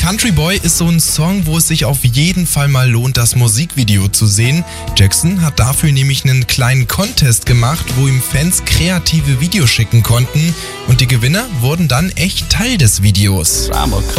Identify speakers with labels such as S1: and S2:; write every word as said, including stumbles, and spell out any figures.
S1: Country Boy ist so ein Song, wo es sich auf jeden Fall mal lohnt, das Musikvideo zu sehen. Jackson hat dafür nämlich einen kleinen Contest gemacht, wo ihm Fans kreative Videos schicken konnten und die Gewinner wurden dann echt Teil des Videos.